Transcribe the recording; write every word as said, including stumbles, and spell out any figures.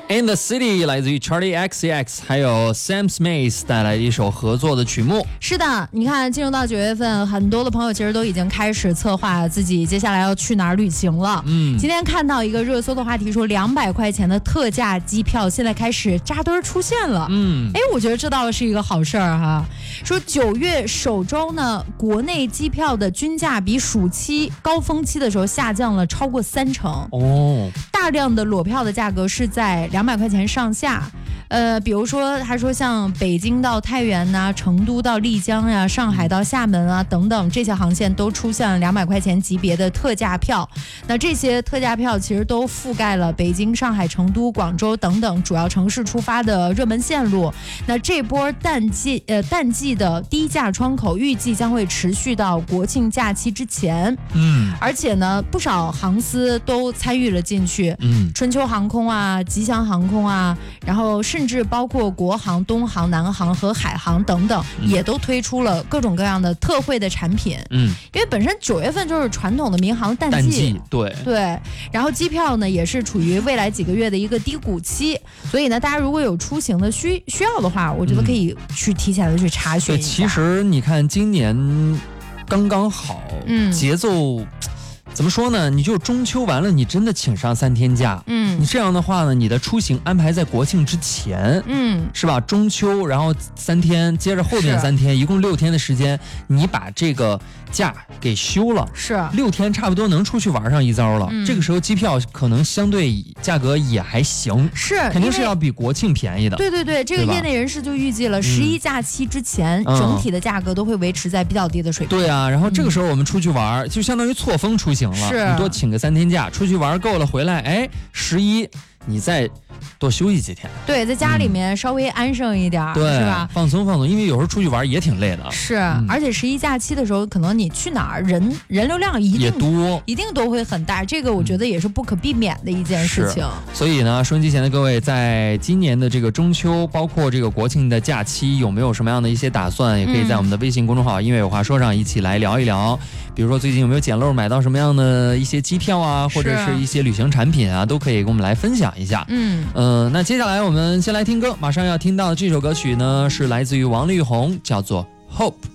In the City 来自于 Charlie X C X 还有 Sam Smith 带来的一首合作的曲目。 是的，你看进入到九月份，很多的朋友其实都已经开始策划自己接下来要去哪儿旅行了。嗯，今天看到一个热搜的话题说，两百块钱的特价机票现在开始扎堆出现了。嗯，哎，我觉得这倒是一个好事儿哈。说九月首周呢，国内机票的均价比暑期高峰期的时候下降了超过三成。哦，大量的裸票的价格是在两百块钱上下。呃，比如说他说像北京到太原呐、啊、成都到丽江呀、啊、上海到厦门啊等等这些航线都出现了两百块钱级别的特价票。那这些特价票其实都覆盖了北京、上海、成都、广州等等主要城市出发的热门线路。那这波淡季呃淡季的低价窗口预计将会持续到国庆假期之前。嗯，而且呢，不少航司都参与了进去。嗯，春秋航空啊、吉祥航空啊，然后甚至包括国航、东航、南航和海航等等，嗯、也都推出了各种各样的特惠的产品。嗯，因为本身九月份就是传统的民航淡季， 淡季对对，然后机票呢也是处于未来几个月的一个低谷期，所以呢，大家如果有出行的需需要的话，我觉得可以去提前的去查询一下。 对，其实你看今年刚刚好，嗯，节奏。怎么说呢？你就中秋完了，你真的请上三天假，嗯，你这样的话呢，你的出行安排在国庆之前，嗯，是吧？中秋，然后三天，接着后面三天，一共六天的时间，你把这个假给休了， 是六天差不多能出去玩上一遭了。嗯、这个时候机票可能相对价格也还行， 是肯定是要比国庆便宜的。 对对对，这个业内人士就预计了十一假期之前，嗯、整体的价格都会维持在比较低的水平。 对啊，然后这个时候我们出去玩，嗯、就相当于错峰出行。 是你多请个三天假，出去玩够了回来，哎，十一你再多休息几天， 对，在家里面稍微安生一点，嗯、 对， 是吧？ 放松放松，因为有时候出去玩也挺累的。 是，嗯、而且十一假期的时候，可能你去哪儿人人流量一定也多， 一定都会很大，这个我觉得也是不可避免的一件事情。 所以呢，收音机前的各位，在今年的这个中秋，包括这个国庆的假期，有没有什么样的一些打算？也可以在我们的微信公众号“音乐有话说”上一起来聊一聊。比如说最近有没有捡漏买到什么样的一些机票啊，或者是一些旅行产品啊，都可以跟我们来分享一下。嗯，呃，那接下来我们先来听歌，马上要听到的这首歌曲呢，是来自于王力宏，叫做《Hope》。